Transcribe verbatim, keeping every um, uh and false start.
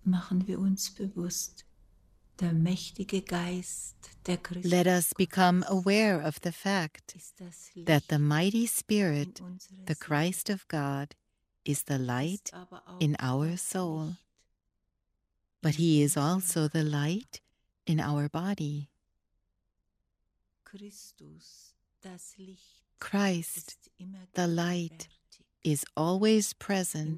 machen wir uns bewusst, der mächtige Geist, der Christus Let us become aware of the fact ist das that the Licht mighty in Spirit, unserer the Seele, Christ of God, is the light ist aber auch in our das soul, Licht but in he is unserem also the light in our body. Christus, das Licht, Christ, ist immer the light, gegenwärtig is always present